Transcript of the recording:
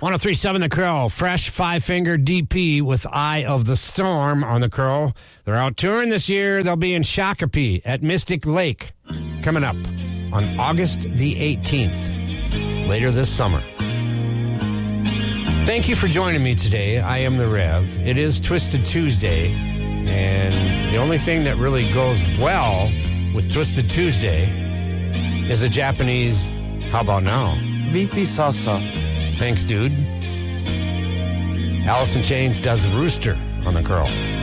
103.7 The Crow, fresh five-finger DP with Eye of the Storm on The Crow. They're out touring this year. They'll be in Shakopee at Mystic Lake coming up on August the 18th, later this summer. Thank you for joining me today. I am the Rev. It is Twisted Tuesday, and the only thing that really goes well with Twisted Tuesday is a Japanese, how about now? VP Salsa. Thanks, dude. Alice in Chains does Rooster on The Crow.